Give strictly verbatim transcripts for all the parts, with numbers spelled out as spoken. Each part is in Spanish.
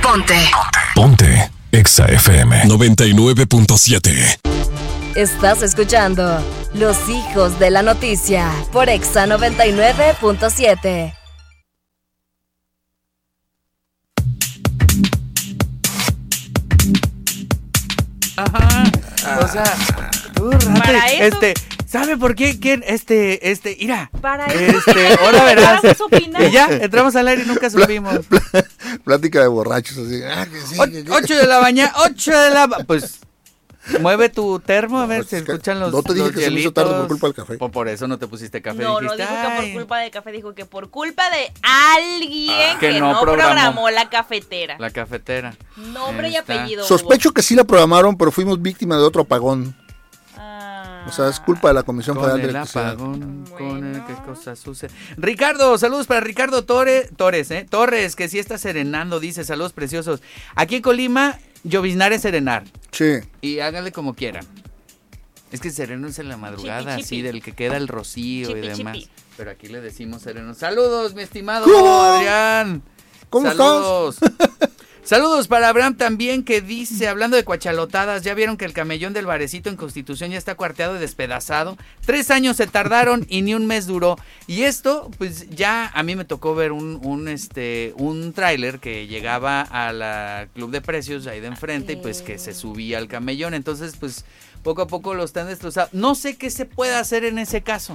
Ponte. Ponte. Exa F M noventa y nueve punto siete. Estás escuchando Los Hijos de la Noticia por Exa noventa y nueve punto siete. Ajá. O sea, tú, Para eso. este, ¿sabe por qué? ¿Quién? Este, este, mira. Para eso. Este, ahora verás. Vamos a opinar. Y ya, entramos al aire y nunca supimos. Plática de borrachos así. Ah, que sí, O- que- que- ocho de la mañana, ocho de la... ma- Pues, mueve tu termo a ver No, si es que escuchan los no te dije los que se me hizo hielitos. tarde por culpa del café. Por, por eso no te pusiste café. No, no dijiste, dijo que "Ay". por culpa de café, dijo que por culpa de alguien Ah, que que, no no, programó. programó. la cafetera. La cafetera. Nombre Ahí y está. apellido. Sospecho que sí la programaron, pero fuimos víctima de otro apagón. Ah. O sea, es culpa de la Comisión Con Federal de el Electricidad. apagón, con el Bueno. qué cosa sucede. Ricardo, saludos para Ricardo Torres, Torres, ¿eh? Torres, que sí está serenando, dice, saludos preciosos. Aquí en Colima, lloviznar es serenar. Sí. Y háganle como quieran. Es que sereno es en la madrugada, Chipi, así, chipi. del que queda el rocío Chipi, y demás. chipi. Pero aquí le decimos sereno. Saludos, mi estimado ¿Cómo? Adrián. ¿Cómo Saludos. Saludos para Abraham también, que dice, hablando de cuachalotadas, ya vieron que el camellón del barecito en Constitución ya está cuarteado y despedazado. Tres años se tardaron y ni un mes duró. Y esto, pues ya a mí me tocó ver un, un este, un tráiler que llegaba a la Club de Precios ahí de enfrente y pues que se subía al camellón. Entonces, pues poco a poco lo están destrozando. No sé qué se puede hacer en ese caso.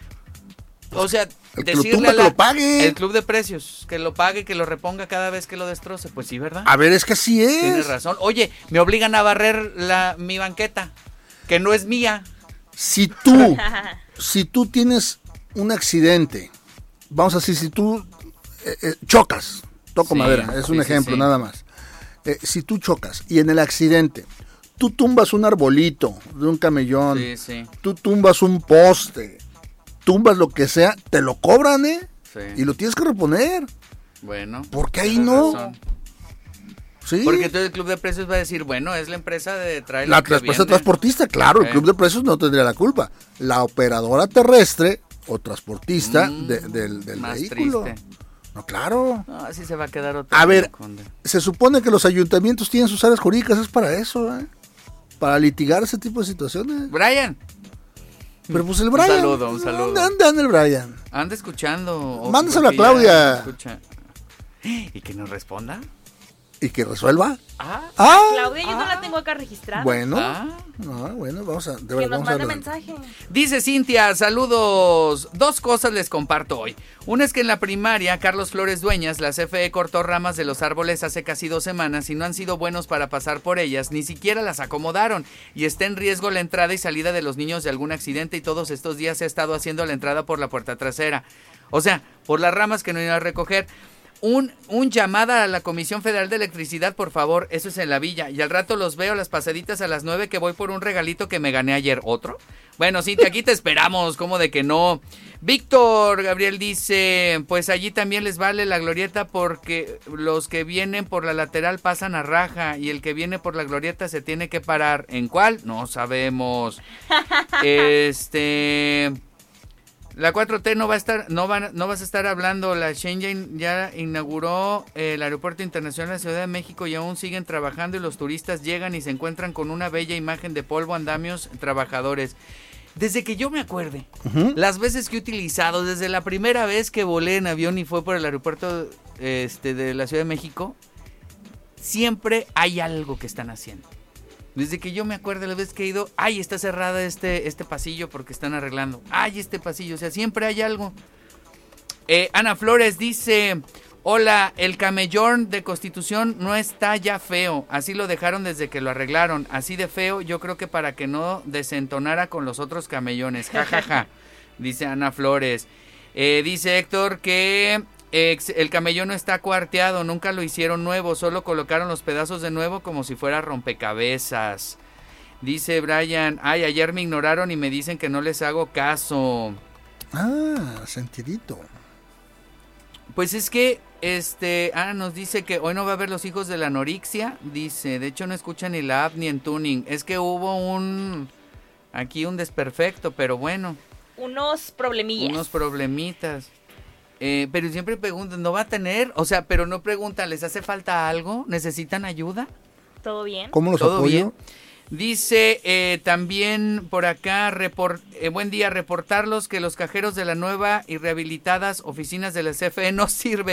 O sea, El que lo decirle tumba, a que la- lo pague. el Club de Precios, que lo pague, que lo reponga cada vez que lo destroce. Pues sí, ¿verdad? A ver, es que así es. Tienes razón. Oye, me obligan a barrer la, mi banqueta, que no es mía. Si tú, si tú tienes un accidente, vamos a decir, si tú eh, eh, chocas, toco Sí, madera, es un sí, sí, ejemplo sí. nada más. Eh, si tú chocas y en el accidente tú tumbas un arbolito de un camellón, Sí, sí, tú tumbas un poste, tumbas lo que sea, te lo cobran, ¿eh? sí. Y lo tienes que reponer. Bueno. ¿Por qué ahí tienes no? razón. Sí. Porque entonces el Club de Precios va a decir, bueno, es la empresa de trailer La que transportista viene. transportista, claro, el Eh. Club de Precios no tendría la culpa. La operadora terrestre o transportista Mm, de- del, del más vehículo. triste. No, claro. No, así se va a quedar otro. A ver, Conde. se supone que los ayuntamientos tienen sus áreas jurídicas, es para eso, ¿eh? Para litigar ese tipo de situaciones. Brian, Pero pues el Un Brian. saludo, un saludo. ¿Dónde anda el Brian? anda escuchando. o- Mándaselo a porque ya Claudia. escucha. ¿Y que nos responda? ¿Y que resuelva? Ah, Ah, Claudia, yo no la tengo acá registrada. bueno. ah. No, bueno, vamos a. De Que verdad, nos vamos a mande ver. mensaje. Dice Cintia, saludos. Dos cosas les comparto hoy. Una es que en la primaria, Carlos Flores Dueñas, la C F E cortó ramas de los árboles hace casi dos semanas y no han sido buenos para pasar por ellas, ni siquiera las acomodaron. Y está en riesgo la entrada y salida de los niños de algún accidente y todos estos días se ha estado haciendo la entrada por la puerta trasera. O sea, por las ramas que no iban a recoger. Un, un llamada a la Comisión Federal de Electricidad, por favor, eso es en la villa. Y al rato los veo las pasaditas a las nueve que voy por un regalito que me gané ayer. ¿Otro? Bueno, Cintia, aquí te esperamos, ¿cómo de que no? Víctor Gabriel dice, pues allí también les vale la glorieta porque los que vienen por la lateral pasan a raja y el que viene por la glorieta se tiene que parar. ¿En cuál? No sabemos. Este... La cuatro T no va a estar, no va, no vas a estar hablando. La Shenzhen ya inauguró el aeropuerto internacional de la Ciudad de México y aún siguen trabajando y los turistas llegan y se encuentran con una bella imagen de polvo, andamios, trabajadores. Desde que yo me acuerde, Ujú. las veces que he utilizado, desde la primera vez que volé en avión y fue por el aeropuerto este, de la Ciudad de México, siempre hay algo que están haciendo. Desde que yo me acuerdo la vez que he ido, ay, está cerrada este, este pasillo porque están arreglando. Ay, este pasillo, o sea, siempre hay algo. Eh, Ana Flores dice, hola, el camellón de Constitución no está ya feo. Así lo dejaron desde que lo arreglaron. Así de feo, yo creo que para que no desentonara con los otros camellones. Ja, ja, ja. Dice Ana Flores. Eh, dice Héctor que... el camellón no está cuarteado, nunca lo hicieron nuevo, solo colocaron los pedazos de nuevo como si fuera rompecabezas. Dice Brian, ay, ayer me ignoraron y me dicen que no les hago caso. Ah, sentidito. Pues es que, este, ah, nos dice que hoy no va a haber los hijos de la anorexia, dice, de hecho no escuchan ni la app ni en tuning, es que hubo un, aquí un desperfecto, pero bueno. Unos problemillas. Unos problemitas. Eh, pero siempre preguntan, ¿no va a tener? O sea, pero no preguntan, ¿les hace falta algo? ¿Necesitan ayuda? ¿Todo bien? ¿Cómo los ¿Todo apoyo? bien? Dice eh, también por acá, report, eh, buen día, reportarlos que los cajeros de la nueva y rehabilitadas oficinas de la C F E no sirven.